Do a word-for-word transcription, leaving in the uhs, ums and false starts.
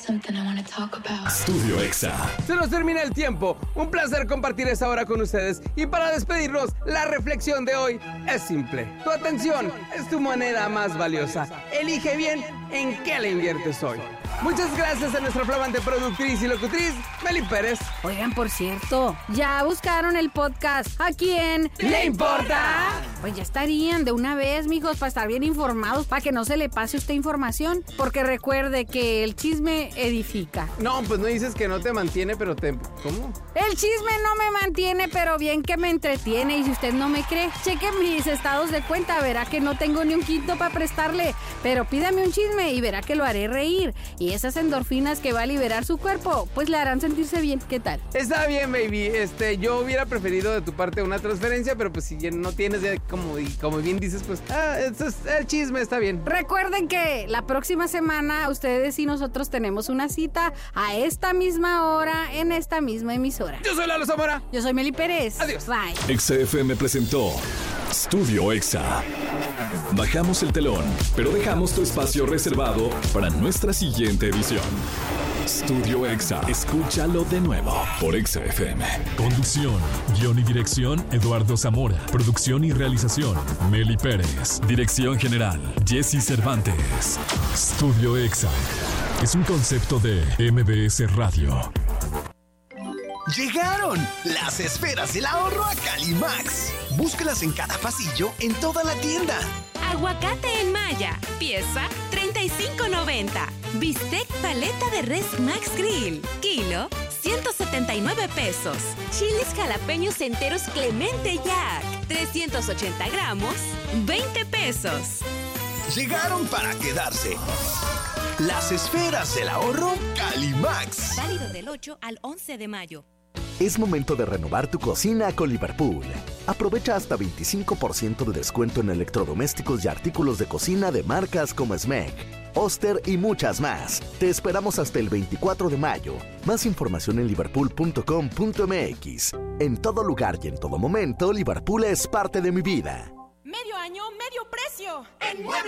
something I want to talk about. Studio Exa. Se nos termina el tiempo. Un placer compartir esta hora con ustedes. Y para despedirnos, la reflexión de hoy es simple. Tu atención es tu moneda más valiosa. Elige bien en qué la inviertes hoy. Muchas gracias a nuestra flamante productriz y locutriz, Meli Pérez. Oigan, por cierto, ¿ya buscaron el podcast? ¿A quién le importa? Pues ya estarían de una vez, mijos, para estar bien informados, para que no se le pase a usted información. Porque recuerde que el chisme edifica. No, pues no dices que no te mantiene, pero te... ¿Cómo? El chisme no me mantiene, pero bien que me entretiene. Y si usted no me cree, cheque mis estados de cuenta, verá que no tengo ni un quinto para prestarle. Pero pídame un chisme y verá que lo haré reír. Y esas endorfinas que va a liberar su cuerpo, pues le harán sentirse bien. ¿Qué tal? Está bien, baby. Este, yo hubiera preferido de tu parte una transferencia, pero pues si no tienes, ya como, como bien dices, pues ah, es, es, el chisme está bien. Recuerden que la próxima semana ustedes y nosotros tenemos una cita a esta misma hora en esta misma emisora. Yo soy Lalo Zamora. Yo soy Meli Pérez. Adiós. Bye. Exa F M presentó Studio Exa. Bajamos el telón, pero dejamos tu espacio reservado para nuestra siguiente edición. Studio Exa. Escúchalo de nuevo por Exa F M. Conducción, guión y dirección, Eduardo Zamora. Producción y realización, Meli Pérez. Dirección general, Jesse Cervantes. Studio Exa. Es un concepto de M B S Radio. ¡Llegaron! Las esferas del ahorro a Calimax. Búscalas en cada pasillo, en toda la tienda. Aguacate en malla, pieza treinta y cinco noventa. Bistec paleta de res Max Grill, kilo ciento setenta y nueve pesos. Chiles jalapeños enteros Clemente Jack, trescientos ochenta gramos, veinte pesos. Llegaron para quedarse. Las esferas del ahorro Calimax. Válido del ocho al once de mayo. Es momento de renovar tu cocina con Liverpool. Aprovecha hasta veinticinco por ciento de descuento en electrodomésticos y artículos de cocina de marcas como Smeg, Oster y muchas más. Te esperamos hasta el veinticuatro de mayo. Más información en liverpool punto com punto m x. En todo lugar y en todo momento, Liverpool es parte de mi vida. Medio año, medio precio. En Muebles